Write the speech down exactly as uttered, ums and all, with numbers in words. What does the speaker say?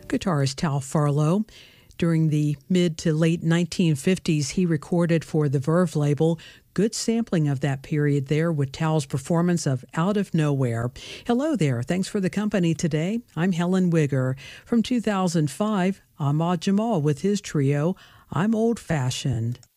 Guitarist Tal Farlow. During the mid to late nineteen fifties, he recorded for the Verve label. Good sampling of that period there with Tal's performance of Out of Nowhere. Hello there. Thanks for the company today. I'm Helen Wigger. From two thousand five, Ahmad Jamal with his trio, I'm Old Fashioned.